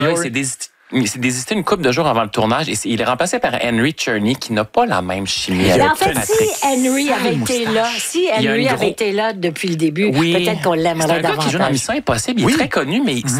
il s'est désisté une couple de jours avant le tournage et il est remplacé par Henry Czerny qui n'a pas la même chimie Mais avec en fait, Patrick. si Henry avait été là depuis le début, peut-être qu'on l'aimerait davantage. C'est un gars qui joue dans Mission Impossible. Il est très connu, mais